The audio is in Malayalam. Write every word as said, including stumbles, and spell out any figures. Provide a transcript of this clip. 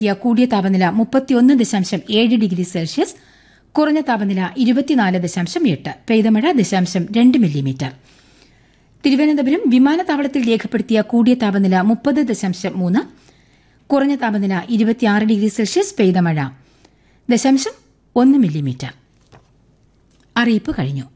കൂടിയ താപനില മുപ്പത്തിയൊന്ന് ദശാംശം ഏഴ് ഡിഗ്രി സെൽഷ്യസ്, കുറഞ്ഞ താപനില ഇരുപത്തിനാല് ദശാംശം എട്ട്, പെയ്തമഴ ദശാംശം രണ്ട് മില്ലിമീറ്റർ. തിരുവനന്തപുരം വിമാനത്താവളത്തിൽ രേഖപ്പെടുത്തിയ കൂടിയ താപനില മുപ്പത് ദശാംശം മൂന്ന്, കുറഞ്ഞ താപനില ഇരുപത്തിയാറ് ഡിഗ്രി സെൽഷ്യസ്, പെയ്തമഴ ദശാംശം ഒന്ന് മില്ലിമീറ്റർ. അറിയിപ്പ് കഴിഞ്ഞു.